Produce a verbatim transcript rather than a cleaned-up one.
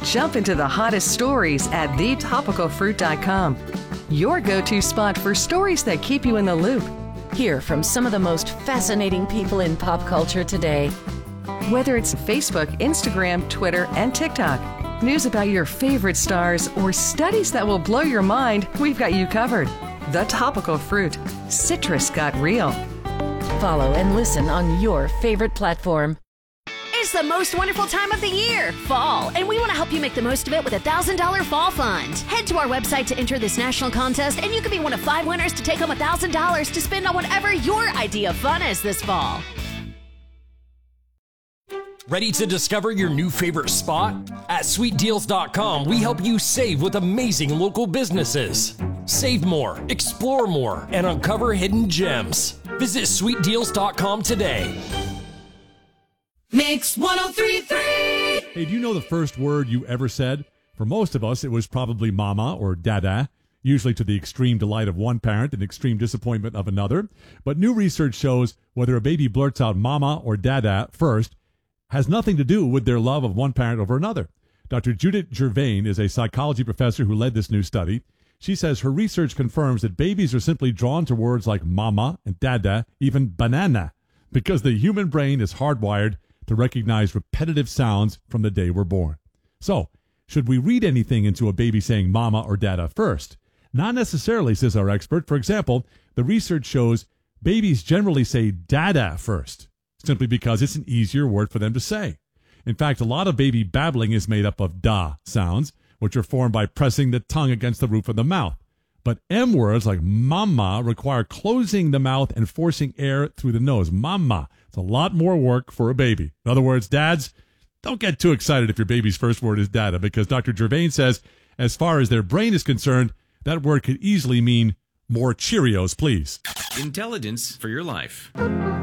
Jump into the hottest stories at the topical fruit dot com. Your go-to spot for stories that keep you in the loop. Hear from some of the most fascinating people in pop culture today. Whether it's Facebook, Instagram, Twitter, and TikTok, news about your favorite stars, or studies that will blow your mind, we've got you covered. The Topical Fruit. Citrus got real. Follow and listen on your favorite platform. It's the most wonderful time of the year, fall, and we want to help you make the most of it with a one thousand dollars Fall Fund. Head to our website to enter this national contest, and you could be one of five winners to take home one thousand dollars to spend on whatever your idea of fun is this fall. Ready to discover your new favorite spot? At sweet deals dot com, we help you save with amazing local businesses. Save more, explore more, and uncover hidden gems. Visit sweet deals dot com today. Mix one oh three point three. Hey, do you know the first word you ever said? For most of us, it was probably mama or dada, usually to the extreme delight of one parent and extreme disappointment of another. But new research shows whether a baby blurts out mama or dada first has nothing to do with their love of one parent over another. Doctor Judith Gervain is a psychology professor who led this new study. She says her research confirms that babies are simply drawn to words like mama and dada, even banana, because the human brain is hardwired to recognize repetitive sounds from the day we're born. So, should we read anything into a baby saying mama or dada first? Not necessarily, says our expert. For example, the research shows babies generally say dada first, simply because it's an easier word for them to say. In fact, a lot of baby babbling is made up of da sounds, which are formed by pressing the tongue against the roof of the mouth. But M words like mama require closing the mouth and forcing air through the nose. Mama. It's a lot more work for a baby. In other words, dads, don't get too excited if your baby's first word is dada, because Doctor Gervain says, as far as their brain is concerned, that word could easily mean more Cheerios, please. Intelligence for your life.